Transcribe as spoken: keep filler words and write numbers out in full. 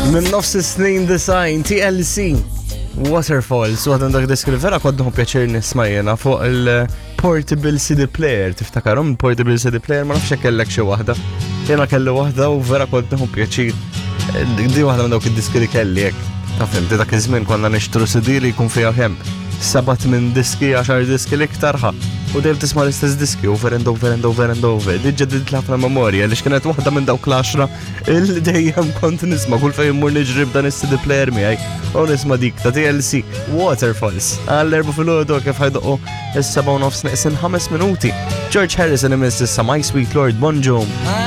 Min nofs is-snin design T L C Waterfalls, u għadan dak disk li vera kodduħu pjaċir nismajjena fuq il-Portable C D Player, tiftakarom Portable C D Player, ma nafx kellek xi waħda. Jena kelli waħda u vera kodduħu pjaċir. Di waħda minn dawk id-diski li kelli jekk. Ta' fimti dak iż-żmien konna nixtru C D li jkun fiha kemm sabat minn diski, għaxar diski l-iktarħa. U dejjem tisma' l-istess diski over and over and over and over. Diġà did ħafna memorja li x'kienet waħda minn dawk l-għaxra il dejjem kont nisma' kull fejn immur niġrib dan is-C D player miegħi. U nisma' dik ta' T L C Waterfalls. Għall-erba' filgħodu kif ħajdoqqu is-seba' u nofs neqsin ħames minuti. George Harrison imiss issa My Sweet Lord Bon Jovi.